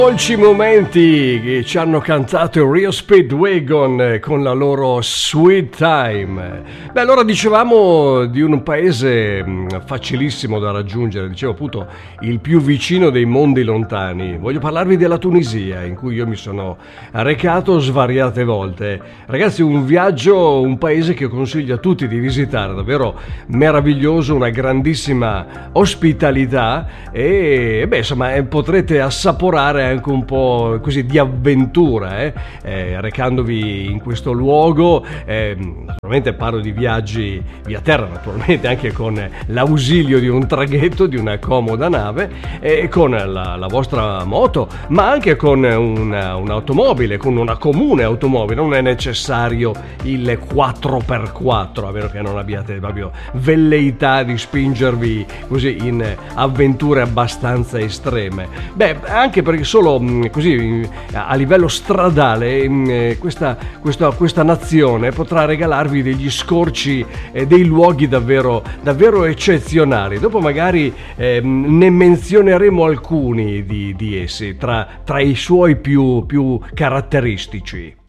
Dolci momenti che ci hanno cantato Rio Speedwagon con la loro Sweet Time. Beh, allora dicevamo di un paese facilissimo da raggiungere, dicevo appunto il più vicino dei mondi lontani. Voglio parlarvi della Tunisia, in cui io mi sono recato svariate volte. Ragazzi, un viaggio, un paese che consiglio a tutti di visitare, davvero meraviglioso, una grandissima ospitalità e beh, insomma, potrete assaporare anche un po' così di avventura, recandovi in questo luogo. Naturalmente parlo di viaggi via terra, naturalmente anche con l'ausilio di un traghetto, di una comoda nave, e con la vostra moto, ma anche con un'automobile, con una comune automobile. Non è necessario il 4x4, a meno che non abbiate proprio velleità di spingervi così in avventure abbastanza estreme. Beh, anche perché solo così a livello stradale questa nazione potrà regalarvi degli scorci e dei luoghi davvero eccezionali. Dopo magari ne menzioneremo alcuni di essi tra i suoi più caratteristici.